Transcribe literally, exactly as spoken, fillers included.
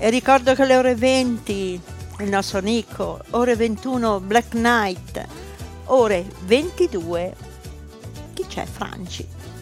E ricordo che alle ore venti il nostro Nico, ore ventuno Black Knight, ore ventidue chi c'è? Franci.